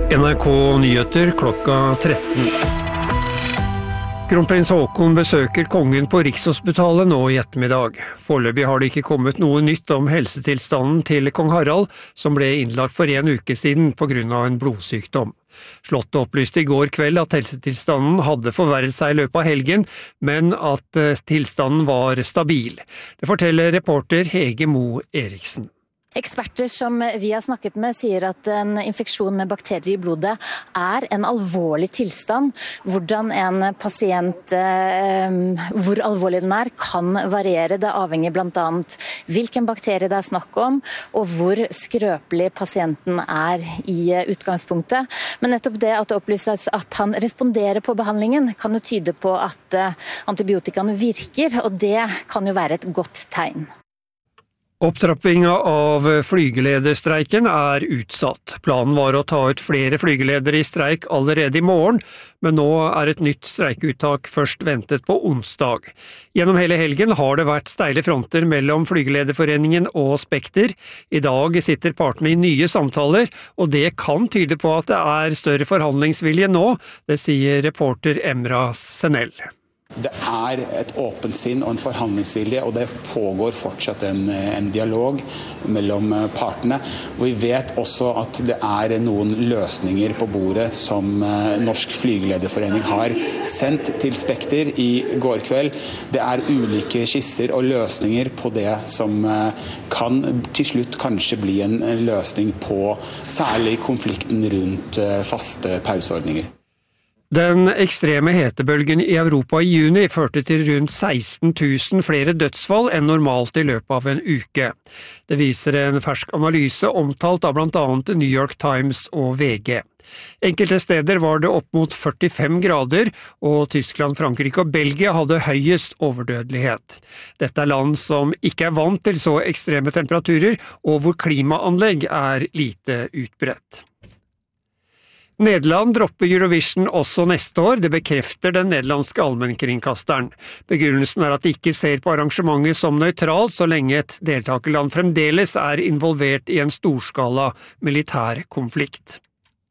NRK Nyheter klokka 13. Kronprins Haakon besøker kongen på Rikshospitalet nå i ettermiddag. Foreløpig har det ikke kommet noe nytt om helsetilstanden til kong Harald, som ble innlagt for en uke siden på grunn av en blodsykdom. Slottet opplyste i går kveld at helsetilstanden hadde forverret seg i løpet av helgen, men at tilstanden var stabil. Det forteller reporter Hege Mo Eriksen. Eksperter som vi har snakket med sier at en infeksjon med bakterier i blodet er en alvorlig tilstand. Hvordan en pasient, hvor alvorlig den er, kan variere. Det avhenger blant annet hvilken bakterie det er snakk om, og hvor skrøpelig pasienten er i utgangspunktet. Men nettopp det at det opplyses at han responderer på behandlingen, kan jo tyde på at antibiotikaen virker, og det kan jo være et godt tegn. Opptrappinga av flygelederstreiken er utsatt. Planen var å ta ut flere flygeledere i streik allerede i morgen, men nå er et nytt streikeuttak først ventet på onsdag. Gjennom hele helgen har det vært steile fronter mellom Flygelederforeningen og Spekter. I dag sitter partene i nye samtaler, og det kan tyde på at det er større forhandlingsvilje nå, det sier reporter Emra Senell. Det er et åpent sinn og en forhandlingsvilje, og det pågår fortsatt en dialog mellom partene. Og vi vet også at det er noen løsninger på bordet som Norsk Flygelederforening har sendt til Spekter i går kveld. Det er ulike skisser og løsninger på det som kan til slutt kanskje bli en løsning på særlig konflikten rundt faste pauseordninger. Den ekstreme hetebølgen i Europa i juni førte til rundt 16 000 flere dødsfall enn normalt i løpet av en uke. Det viser en fersk analyse omtalt av blant annet New York Times og VG. Enkelte steder var det opp mot 45 grader, og Tyskland, Frankrike og Belgia hadde høyest overdødelighet. Dette er land som ikke er vant til så ekstreme temperaturer, og hvor klimaanlegg er lite utbredt. Nederland dropper Eurovision også neste år, det bekrefter den nederlandske allmennkringkasteren. Begrunnelsen er at de ikke ser på arrangementet som nøytralt, så lenge et deltakerland fremdeles er involvert i en storskala militær konflikt.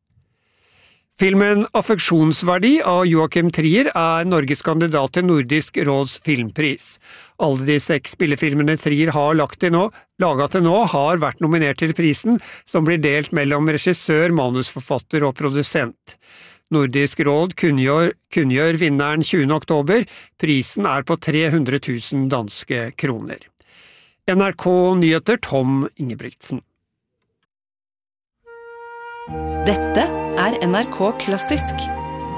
Filmen Affeksjonsverdi av Joachim Trier er Norges kandidat til Nordisk råds filmpris. Alle de 6 spillefilmene Trier har laget til nå har vært nominert til prisen, som blir delt mellom regissør, manusforfatter og produsent. Nordisk råd kunngjør vinneren 20. oktober. Prisen er på 300 000 danske kroner. NRK Nyheter, Tom Ingebrigtsen. Dette er NRK Klassisk.